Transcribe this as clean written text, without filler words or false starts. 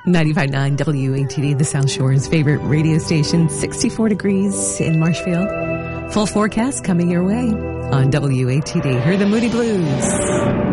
95.9 WATD, the South Shore's favorite radio station, 64 degrees in Marshfield. Full forecast coming your way on WATD. Hear the Moody Blues.